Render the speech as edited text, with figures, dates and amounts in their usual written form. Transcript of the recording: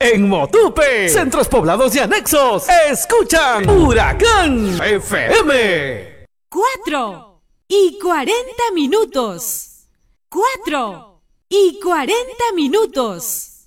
En Motupe, centros poblados y anexos, escuchan Huracán FM. 4:40. 4:40.